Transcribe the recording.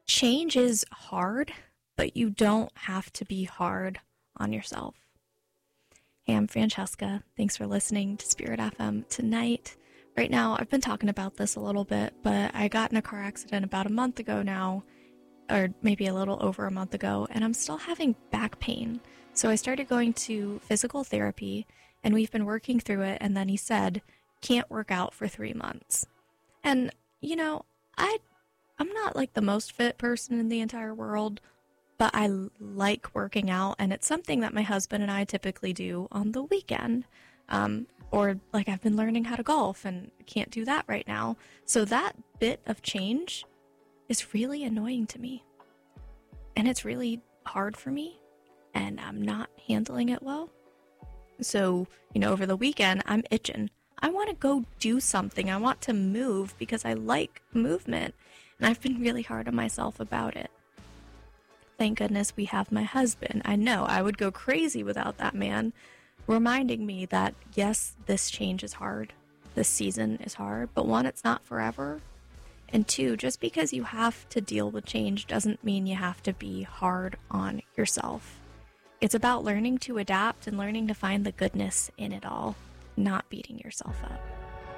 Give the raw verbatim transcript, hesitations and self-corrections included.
change is hard, but you don't have to be hard on yourself. Hey, I'm Francesca. Thanks for listening to Spirit F M tonight. Right now, I've been talking about this a little bit, but I got in a car accident about a month ago now, or maybe a little over a month ago, and I'm still having back pain. So I started going to physical therapy, and we've been working through it, and then he said, can't work out for three months. And, you know, I, I'm not like the most fit person in the entire world, but I like working out, and it's something that my husband and I typically do on the weekend. Um, or like I've been learning how to golf and can't do that right now. So that bit of change is really annoying to me. And it's really hard for me, and I'm not handling it well. So, you know, over the weekend, I'm itching. I want to go do something. I want to move because I like movement, and I've been really hard on myself about it. Thank goodness we have my husband. I know I would go crazy without that man reminding me that, yes, this change is hard. This season is hard, but one, it's not forever. And two, just because you have to deal with change doesn't mean you have to be hard on yourself. It's about learning to adapt and learning to find the goodness in it all, not beating yourself up.